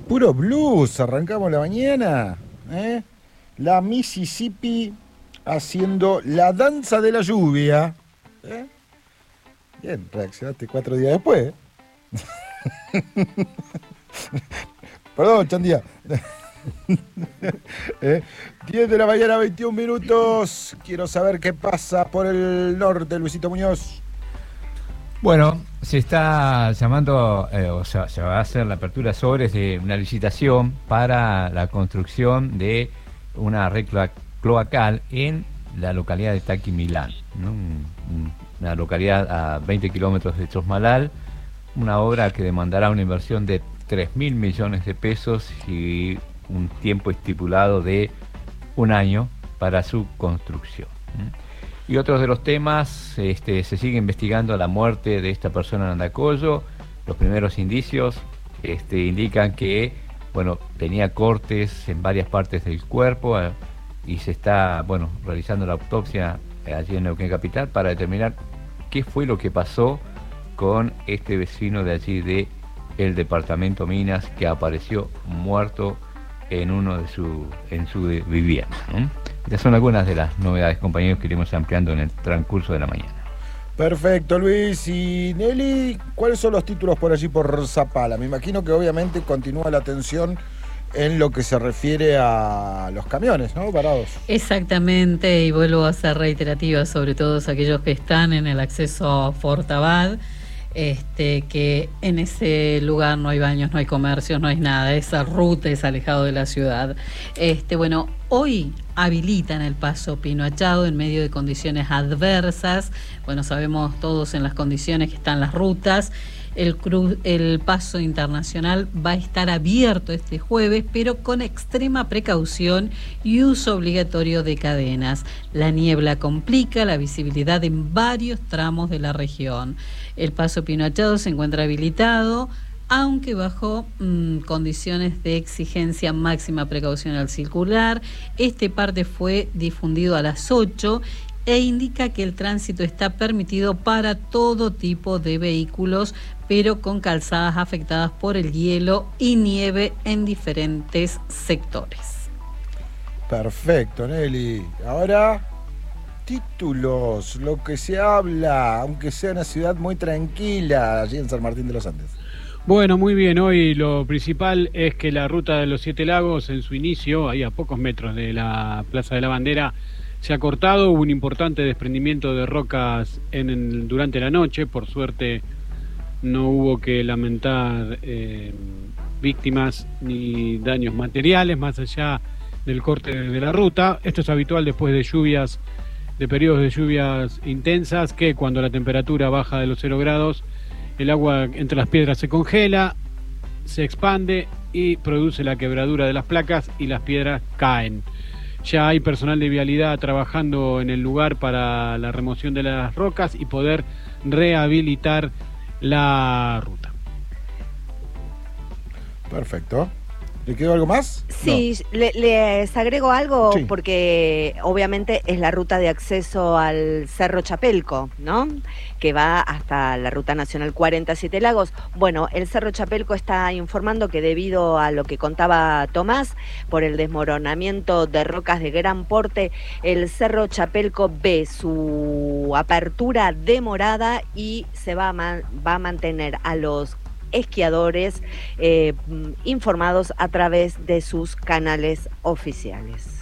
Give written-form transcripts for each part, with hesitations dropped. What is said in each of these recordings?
Puro blues, arrancamos la mañana. ¿Eh? La Mississippi haciendo la danza de la lluvia. ¿Eh? Bien, reaccionaste 4 días después. Perdón, Chandía. 10 de la mañana, 21 minutos. Quiero saber qué pasa por el norte, Luisito Muñoz. Bueno, se está llamando, o sea, se va a hacer la apertura sobre de una licitación para la construcción de una red cloacal en la localidad de Taquimilán, ¿no? Una localidad a 20 kilómetros de Chosmalal, una obra que demandará una inversión de 3.000 millones de pesos y un tiempo estipulado de 1 año para su construcción. Y otros de los temas, se sigue investigando la muerte de esta persona en Andacollo. Los primeros indicios indican que, bueno, tenía cortes en varias partes del cuerpo y se está, bueno, realizando la autopsia allí en Neuquén Capital para determinar qué fue lo que pasó con este vecino de allí de el departamento Minas que apareció muerto en su vivienda, ¿no? Estas son algunas de las novedades, compañeros, que iremos ampliando en el transcurso de la mañana. Perfecto, Luis. Y Nelly, ¿cuáles son los títulos por allí por Zapala? Me imagino que obviamente continúa la tensión en lo que se refiere a los camiones, ¿no? Parados. Exactamente, y vuelvo a ser reiterativa sobre todos aquellos que están en el acceso a Fortabad. Que en ese lugar no hay baños, no hay comercios, no hay nada, esa ruta es alejado de la ciudad. Bueno, hoy habilitan el paso Pino Achado en medio de condiciones adversas. Bueno, sabemos todos en las condiciones que están las rutas. El paso internacional va a estar abierto este jueves, pero con extrema precaución y uso obligatorio de cadenas. La niebla complica la visibilidad en varios tramos de la región. El paso Pino Achado se encuentra habilitado, aunque bajo condiciones de exigencia máxima precaución al circular. Este parte fue difundido a las 8 e indica que el tránsito está permitido para todo tipo de vehículos, pero con calzadas afectadas por el hielo y nieve en diferentes sectores. Perfecto, Nelly. Ahora, títulos, lo que se habla, aunque sea una ciudad muy tranquila allí en San Martín de los Andes. Bueno, muy bien, hoy lo principal es que la ruta de los 7 lagos en su inicio, ahí a pocos metros de la Plaza de la Bandera, se ha cortado. Hubo un importante desprendimiento de rocas durante la noche. Por suerte no hubo que lamentar víctimas ni daños materiales más allá del corte de la ruta. Esto es habitual después de periodos de lluvias intensas, que cuando la temperatura baja de los 0 grados, el agua entre las piedras se congela, se expande y produce la quebradura de las placas y las piedras caen. Ya hay personal de vialidad trabajando en el lugar para la remoción de las rocas y poder rehabilitar la ruta. Perfecto. ¿Le quedó algo más? Sí, no. Les agrego algo, sí, porque obviamente es la ruta de acceso al Cerro Chapelco, ¿no? Que va hasta la Ruta Nacional 47 Lagos. Bueno, el Cerro Chapelco está informando que debido a lo que contaba Tomás, por el desmoronamiento de rocas de gran porte, el Cerro Chapelco ve su apertura demorada y se va a mantener a los esquiadores informados a través de sus canales oficiales.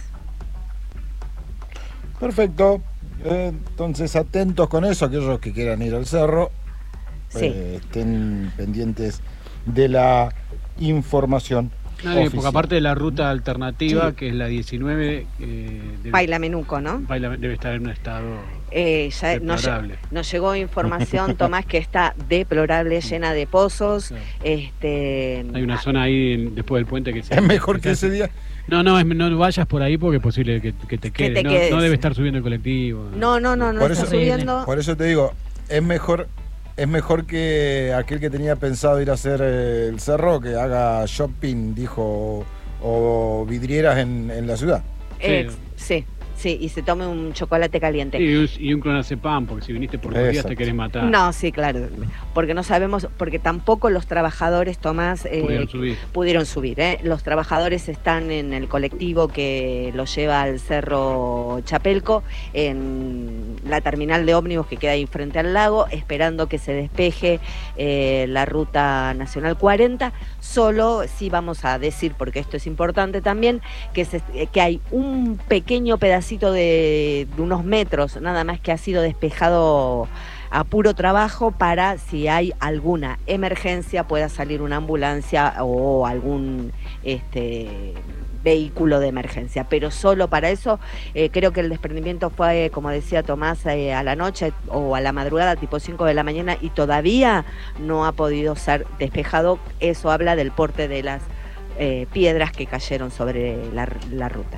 Perfecto. Entonces, atentos con eso, aquellos que quieran ir al cerro, sí, estén pendientes de la información. Porque aparte de la ruta alternativa, sí, que es la 19... Pailamenuco, ¿no? Debe estar en un estado ya deplorable. Nos llegó información, Tomás, que está deplorable, llena de pozos. Sí. Hay una zona ahí después del puente que es mejor que ese día. No vayas por ahí porque es posible que te quedes. No debe estar subiendo el colectivo. No está subiendo. Por eso te digo, es mejor que aquel que tenía pensado ir a hacer el cerro, que haga shopping, dijo, o vidrieras en la ciudad. Sí. Sí, y se tome un chocolate caliente. Y un clonazepam, porque si viniste por 2 días te querés matar. No, sí, claro, porque no sabemos, porque tampoco los trabajadores, Tomás, pudieron subir. Los trabajadores están en el colectivo que los lleva al Cerro Chapelco, en la terminal de ómnibus que queda ahí frente al lago, esperando que se despeje la ruta nacional 40. Solo sí vamos a decir, porque esto es importante también, que hay un pequeño pedacito de unos metros nada más que ha sido despejado a puro trabajo para, si hay alguna emergencia, pueda salir una ambulancia o algún vehículo de emergencia, pero solo para eso. Creo que el desprendimiento fue, como decía Tomás, a la noche o a la madrugada, tipo 5 de la mañana, y todavía no ha podido ser despejado. Eso habla del porte de las piedras que cayeron sobre la ruta.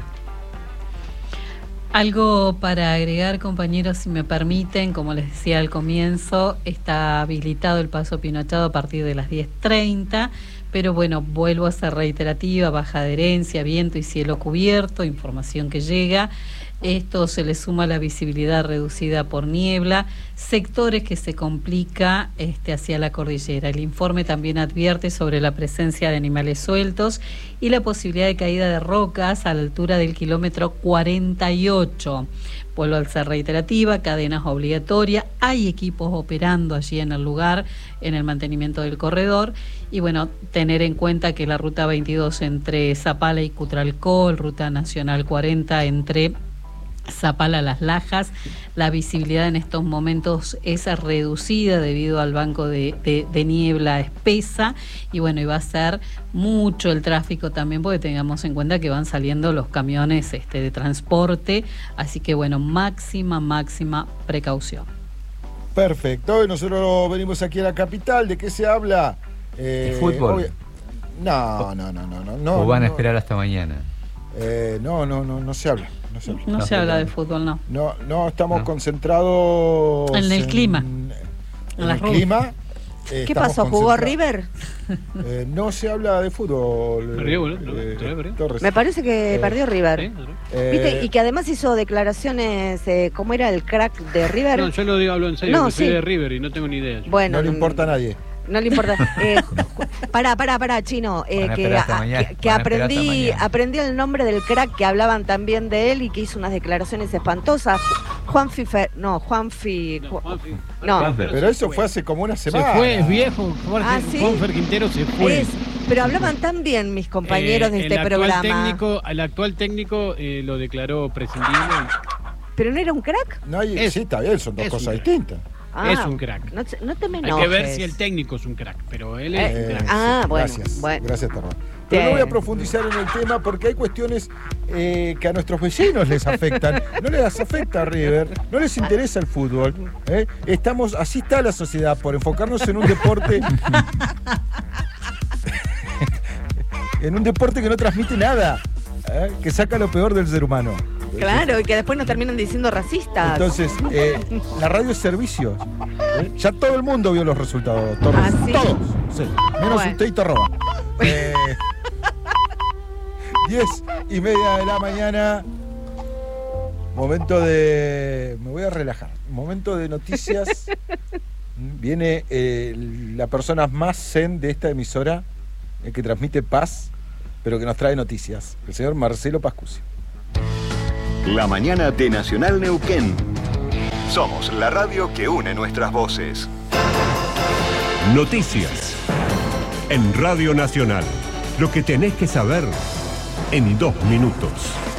Algo para agregar, compañeros, si me permiten. Como les decía al comienzo, está habilitado el paso Pinochado a partir de las 10:30, pero bueno, vuelvo a ser reiterativa: baja adherencia, viento y cielo cubierto, información que llega. Esto se le suma la visibilidad reducida por niebla, sectores que se complica hacia la cordillera. El informe también advierte sobre la presencia de animales sueltos y la posibilidad de caída de rocas a la altura del kilómetro 48. Vuelvo al ser reiterativa: cadenas obligatorias, hay equipos operando allí en el lugar, en el mantenimiento del corredor. Y bueno, tener en cuenta que la ruta 22 entre Zapala y Cutralcó, ruta nacional 40 entre Zapala Las Lajas, la visibilidad en estos momentos es reducida debido al banco de niebla espesa, y bueno, y va a ser mucho el tráfico también, porque tengamos en cuenta que van saliendo los camiones de transporte, así que bueno, máxima precaución. Perfecto, y nosotros venimos aquí a la capital. ¿De qué se habla? ¿De fútbol? No. ¿O van a esperar hasta mañana? No se habla. No se habla de fútbol, no. No, estamos concentrados en el clima. En el clima. ¿Qué pasó? ¿Jugó River? No se habla de fútbol. Perdió, Torres. Me parece que perdió River. ¿Viste? Y que además hizo declaraciones, ¿cómo era el crack de River? No, yo hablo en serio, soy de River y no tengo ni idea. Bueno, no le importa a nadie. No le importa. Pará, Chino. Que aprendí el nombre del crack que hablaban también de él y que hizo unas declaraciones espantosas. Juanfi. Pero eso fue hace como una semana. Se fue, es viejo. ¿Sí? Juanfer Quintero se fue. Pero hablaban tan bien mis compañeros de este programa. El actual técnico lo declaró prescindible. ¿Pero no era un crack? Sí, está bien, son dos cosas distintas. Es un crack. No te me enojes. Hay que ver si el técnico es un crack, pero él es un crack. Gracias, Terra. Pero no voy a profundizar en el tema porque hay cuestiones que a nuestros vecinos les afectan. No les afecta a River, no les interesa el fútbol. Así está la sociedad, por enfocarnos en un deporte. En un deporte que no transmite nada, que saca lo peor del ser humano. Claro, y que después nos terminan diciendo racistas. Entonces, la radio es servicio. Ya todo el mundo vio los resultados, Torres. ¿Sí? Todos. Sí. Menos usted y Torroba. 10:30 de la mañana. Momento de... Me voy a relajar. Momento de noticias. Viene la persona más zen de esta emisora, el que transmite paz, pero que nos trae noticias. El señor Marcelo Pascucio. La mañana de Nacional Neuquén. Somos la radio que une nuestras voces. Noticias. En Radio Nacional. Lo que tenés que saber en 2 minutos.